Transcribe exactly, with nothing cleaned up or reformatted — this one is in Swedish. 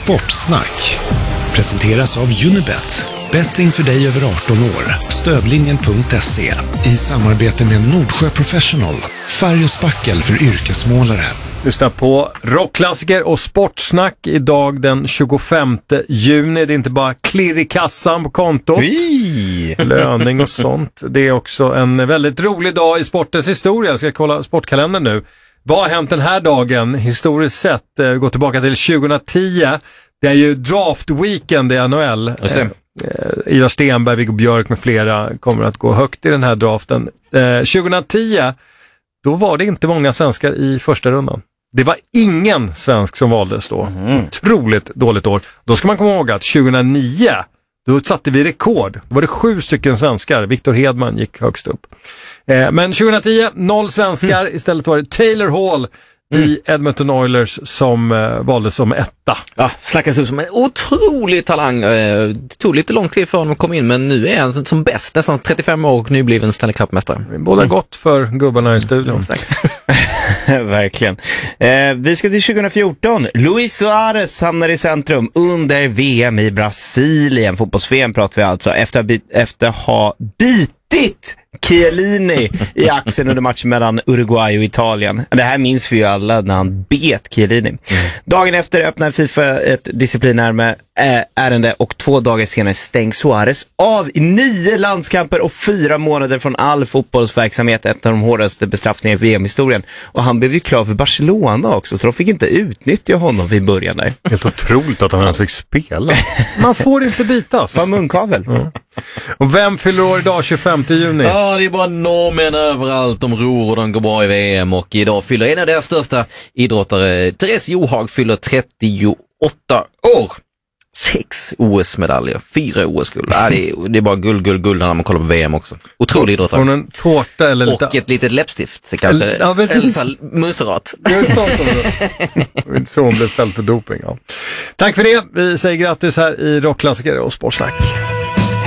Sportsnack presenteras av Unibet. Betting för dig över arton år. Stödlinjen punkt se i samarbete med Nordsjö Professional. Färg och spackel för yrkesmålare. Lyssna på rockklassiker och sportsnack idag den tjugofemte juni. Det är inte bara klirr i kassan på kontot. Fy! Löning och sånt. Det är också en väldigt rolig dag i sportens historia. Jag ska kolla sportkalendern nu. Vad har hänt den här dagen historiskt sett? Gå tillbaka till tjugohundratio. Det är ju draft weekend i N H L. Just det. Eh, Ivar Stenberg, Viggo Björk med flera kommer att gå högt i den här draften. Eh, tjugohundratio, då var det inte många svenskar i första rundan. Det var ingen svensk som valdes då. Mm. Otroligt dåligt år. Då ska man komma ihåg att tjugohundranio, då satte vi rekord. Då var det sju stycken svenskar. Viktor Hedman gick högst upp. Eh, men tjugohundratio, noll svenskar. Mm. Istället var det Taylor Hall Mm. i Edmonton Oilers som eh, valdes som etta. Ja, snackas ut som en otrolig talang. Eh, det tog lite lång tid för honom att komma in, men nu är han som bäst, nästan trettiofem år och nybliven Stanley Cup-mästare. Båda mm. gott för gubbarna i studion. Mm. Verkligen. Eh, vi ska till tjugohundrafjorton. Luis Suarez hamnar i centrum under V M i Brasilien. Fotbolls-V M pratar vi alltså. Efter, efter att ha bitit Chiellini i axeln under matchen mellan Uruguay och Italien. Det här minns vi ju alla när han bet Chiellini. Mm. Dagen efter öppnar FIFA ett disciplinärende ärende och två dagar senare stängs Suarez av i nio landskamper och fyra månader från all fotbollsverksamhet, ett av de hårdaste bestraffningarna i V M-historien. Och han blev ju klar för Barcelona också, så de fick inte utnyttja honom vid början där. Helt otroligt att han ens fick spela. Man får inte bitas. Vad munkavel. Mm. Och vem fyller år idag tjugofemte juni? Ja, det är bara norrmän överallt. De ror och de går bra i V M. Och idag fyller en av deras största idrottare, Therese Johaug, fyller trettioåtta år. Sex O S-medaljer, fyra O S-guld. Ja, det, är, det är bara guld, guld, guld när man kollar på V M också. Otrolig idrottare. Hon en tårta eller lite... Och ett litet läppstift. Kanske Eller, ja, Elsa Muserat. Det är inte sånt det. Inte så hon blev fälld för doping. Ja. Tack för det. Vi säger grattis här i Rockklassiker och Sportsnack.